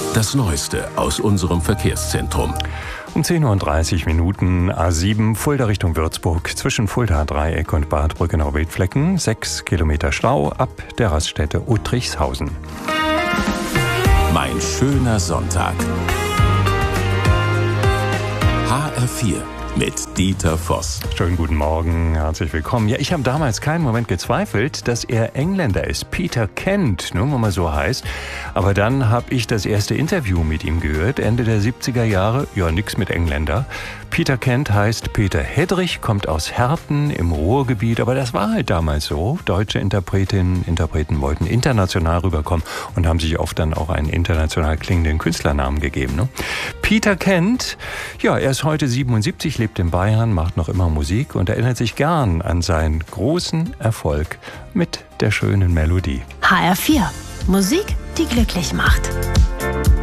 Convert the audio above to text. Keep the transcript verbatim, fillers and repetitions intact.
Das Neueste aus unserem Verkehrszentrum. Um zehn Uhr dreißig Minuten A sieben Fulda Richtung Würzburg zwischen Fulda Dreieck und Bad Brückenau-Wildflecken. Sechs Kilometer Stau ab der Raststätte Uttrichshausen. Mein schöner Sonntag. H R vier mit Dieter Voss. Schönen guten Morgen, herzlich willkommen. Ja, ich habe damals keinen Moment gezweifelt, dass er Engländer ist. Peter Kent, nur wenn man so heißt. Aber dann habe ich das erste Interview mit ihm gehört, Ende der siebziger Jahre. Ja, nix mit Engländer. Peter Kent heißt Peter Hedrich, kommt aus Herten im Ruhrgebiet. Aber das war halt damals so. Deutsche Interpretinnen, Interpreten wollten international rüberkommen und haben sich oft dann auch einen international klingenden Künstlernamen gegeben. Ne? Peter Kent, ja, er ist heute siebenundsiebzig, lebt in Bayern, macht noch immer Musik und erinnert sich gern an seinen großen Erfolg mit der schönen Melodie. H R vier. Musik, die glücklich macht.